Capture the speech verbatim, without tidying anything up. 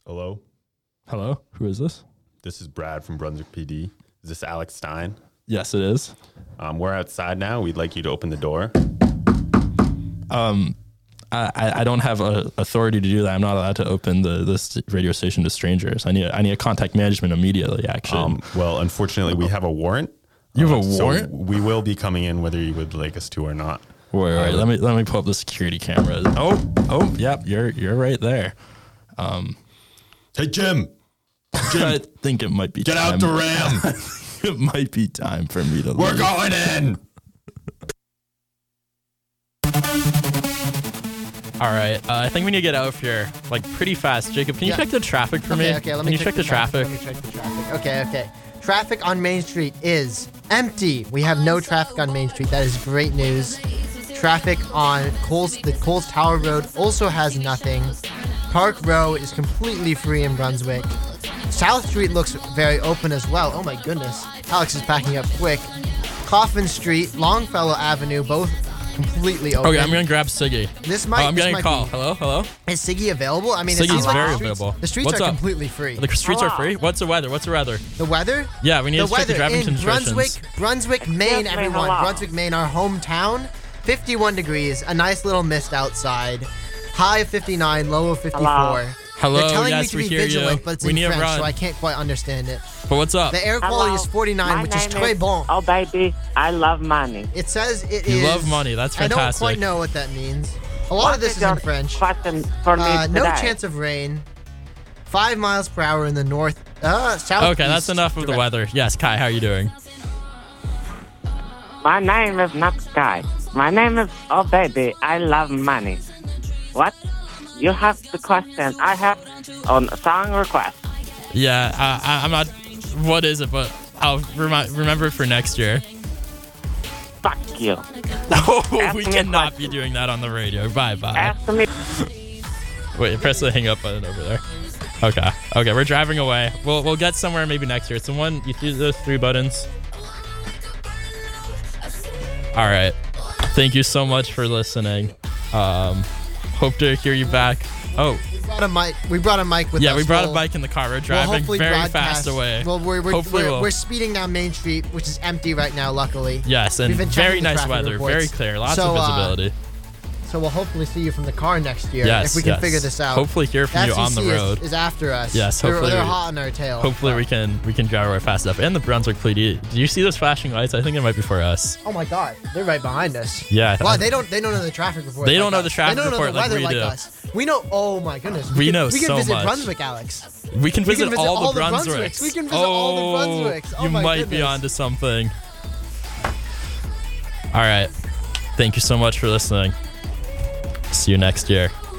Hello? Hello? Who is this? This is Brad from Brunswick P D. Is this Alex Stein? Yes, it is. Um, we're outside now. We'd like you to open the door. Um, I, I don't have a authority to do that. I'm not allowed to open the this radio station to strangers. I need I need a contact management immediately, actually. Um, well, unfortunately, we have a warrant. You have a Uh, so warrant? we will be coming in whether you would like us to or not. Wait, wait, Uh, let me let me pull up the security camera. Oh, oh, yep, you're you're right there. Um, Hey, Jim. I think it might be Get time. out the ram. It might be time for me to We're leave. going in. All right, uh, I think we need to get out of here like pretty fast. Jacob, can you Yeah. check the traffic for Okay, me? okay, let can me you check the traffic? Let me check the traffic. Okay, okay. Traffic on Main Street is empty. We have no traffic on Main Street. That is great news. Traffic on Coles, the Coles Tower Road also has nothing. Park Row is completely free in Brunswick. South Street looks very open as well. Oh my goodness. Alex is packing up quick. Coffin Street, Longfellow Avenue, both completely open. Okay, I'm gonna grab Siggy. This might. Oh, I'm this getting might a call. Be, Hello, hello. is Siggy available? I mean, it Siggy's seems like very the streets, available. The streets What's are up? completely free. The streets are free. What's the weather? What's the weather? The weather? Yeah, we need The to check the weather driving in conditions. Brunswick, Brunswick, Maine, Yes, ma'am, everyone. hello. Brunswick, Maine, our hometown. fifty-one degrees, a nice little mist outside. High of fifty-nine, low of fifty-four. Hello. Hello, They're telling yes, me to we be hear vigilant, you. but it's we in need French, to run. so I can't quite understand it. But what's up? The air quality is forty-nine, My which is name très bon. Oh, baby, I love money. It says it You is- love money. That's I don't fantastic. quite know what that means. A lot What of this is is in your French. question for me Uh, no today? chance of rain. Five miles per hour in the north, uh, south. Okay, that's enough of the weather. Yes, Kai, how are you doing? My name is not Sky. My name is Oh, baby, I love money. What? You have the question. I have on a song request. Yeah, uh, I, I'm not. What is it? But I'll remi- remember it for next year. Fuck you. No, Ask we me a cannot question. be doing that on the radio. Bye bye. Ask me. Wait, press the hang up button over there. Okay, okay, we're driving away. We'll we'll get somewhere maybe next year. It's the one you see those three buttons. All right. Thank you so much for listening. Um, hope to hear you back. Oh, We brought a mic. We brought a mic with yeah, us. we brought a We'll- bike in the car. We're we'll driving hopefully very broadcast- fast away. Well, we're we're, Hopefully we're, we'll- we're speeding down Main Street, which is empty right now, luckily. Yes, and We've been very checking the nice traffic weather, reports. very clear, lots So, of uh, visibility. So we'll hopefully see you from the car next year Yes, if we can yes. figure this out. Hopefully hear from you on the F C C is- road. Is, after us. Yes, They're, hopefully they're we- hot on our tail. Hopefully we can we can drive away fast enough. And the Brunswick P D. Do you see those flashing lights? I think it might be for us. Oh my God, they're right behind us. Yeah. Wow, I- they don't they don't know the traffic report. They like don't know us. the traffic they don't report know the like weather we like do. us. We know. Oh my goodness. We can, know We can so visit much. Brunswick, Alex. we can we visit, can visit all, all the the Brunswicks. Brunswicks. We can visit oh, all the Brunswicks. Oh you my might be goodness. onto something. All right. Thank you so much for listening. See you next year.